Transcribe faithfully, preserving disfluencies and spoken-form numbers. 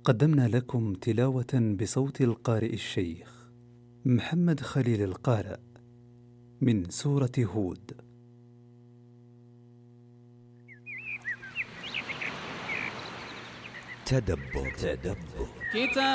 قدمنا لكم تلاوة بصوت القارئ الشيخ محمد خليل القارئ من سورة هود. تدبر تدبر كتاب